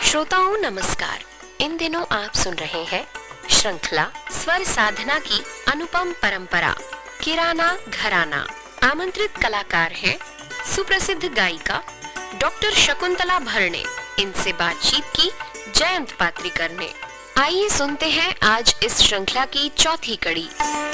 श्रोताओं नमस्कार। इन दिनों आप सुन रहे हैं श्रृंखला स्वर साधना की अनुपम परंपरा किराना घराना। आमंत्रित कलाकार हैं सुप्रसिद्ध गायिका डॉक्टर शकुंतला भरणे। इनसे बातचीत की जयंत पात्रिकर ने। आइए सुनते हैं आज इस श्रृंखला की चौथी कड़ी।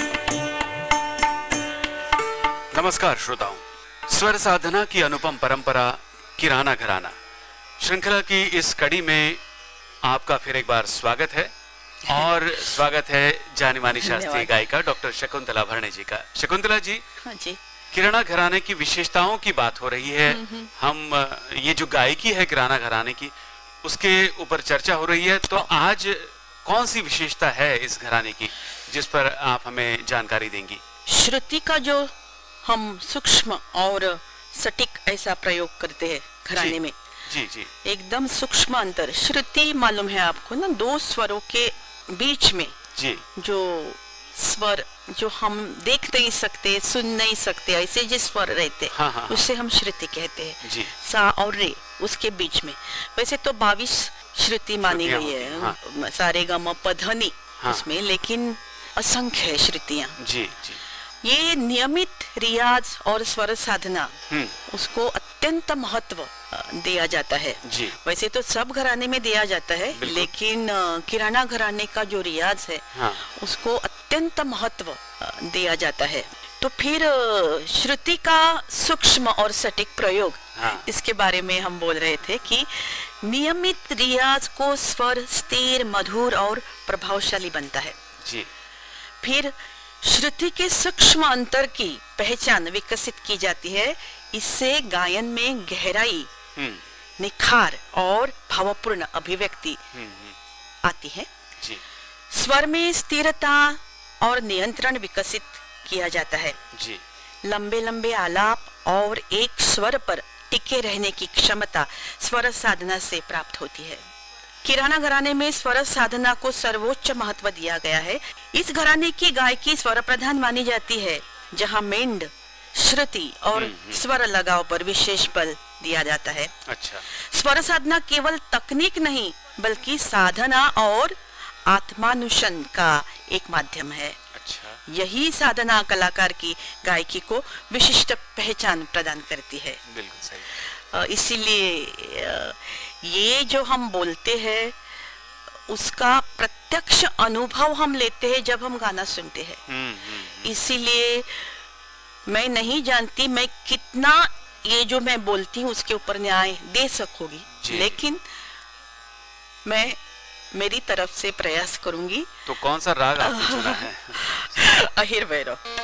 नमस्कार श्रोताओं, स्वर साधना की अनुपम परंपरा किराना घराना श्रृंखला की इस कड़ी में आपका फिर एक बार स्वागत है। और स्वागत है जानी मानी शास्त्रीय गायिका डॉक्टर शकुंतला भरणे जी का। शकुंतला जी, हाँ जी, किराना घराने की विशेषताओं की बात हो रही है। हम ये जो गायकी है किराना घराने की, उसके ऊपर चर्चा हो रही है। तो आज कौन सी विशेषता है इस घराने की जिस पर आप हमें जानकारी देंगी? श्रुति का जो हम सूक्ष्म और सटीक ऐसा प्रयोग करते हैं घराने में। जी जी, एकदम सूक्ष्म अंतर। श्रुति मालूम है आपको ना, दो स्वरों के बीच में जी जो स्वर जो हम देख नहीं सकते, सुन नहीं सकते, ऐसे जो स्वर रहते हैं, हाँ। उससे हम श्रुति कहते हैं। जी, सा और रे उसके बीच में। वैसे तो 22 श्रुति मानी गई है। हाँ। सारे ग म प ध नि हाँ। उसमें, लेकिन असंख्य है श्रुतियाँ। जी जी, ये नियमित रियाज और स्वर साधना उसको अत्यंत महत्व दिया जाता है। जी। वैसे तो सब घराने में दिया जाता है, लेकिन किराना घराने का जो रियाज है, हाँ। उसको अत्यंत महत्व दिया जाता है। तो फिर श्रुति का सूक्ष्म और सटीक प्रयोग, हाँ। इसके बारे में हम बोल रहे थे कि नियमित रियाज को स्वर स्थिर, मधुर और प्रभावशाली बनता है। जी, फिर श्रुति के सूक्ष्म अंतर की पहचान विकसित की जाती है। इससे गायन में गहराई, निखार और भावपूर्ण अभिव्यक्ति आती है। जी, स्वर में स्थिरता और नियंत्रण विकसित किया जाता है। जी, लंबे लंबे आलाप और एक स्वर पर टिके रहने की क्षमता स्वर साधना से प्राप्त होती है। किराना घराने में स्वर साधना को सर्वोच्च महत्व दिया गया है। इस घराने की गायकी स्वर प्रधान मानी जाती है, जहाँ मेंड, श्रुति और स्वर लगाव पर विशेष बल दिया जाता है। अच्छा। स्वर साधना केवल तकनीक नहीं, बल्कि साधना और आत्मानुशन का एक माध्यम है। अच्छा। यही साधना कलाकार की गायकी को विशिष्ट पहचान प्रदान करती है। बिल्कुल सही। इसीलिए ये जो हम बोलते हैं, उसका प्रत्यक्ष अनुभव हम लेते हैं जब हम गाना सुनते हैं। इसीलिए मैं नहीं जानती मैं कितना ये जो मैं बोलती हूँ उसके ऊपर न्याय दे सकूंगी, लेकिन मैं मेरी तरफ से प्रयास करूंगी। तो कौन सा राग आपने चुना है? अहिर भैरव।